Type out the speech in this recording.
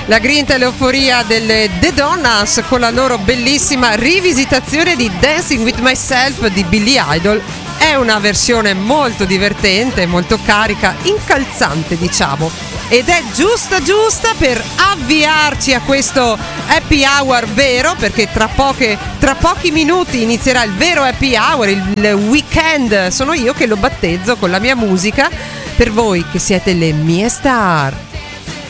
La grinta e l'euforia delle The Donnas con la loro bellissima rivisitazione di Dancing with Myself di Billy Idol. È una versione molto divertente, molto carica, incalzante diciamo, ed è giusta per avviarci a questo happy hour vero, perché tra pochi minuti inizierà il vero happy hour, il weekend. Sono io che lo battezzo con la mia musica per voi che siete le mie star.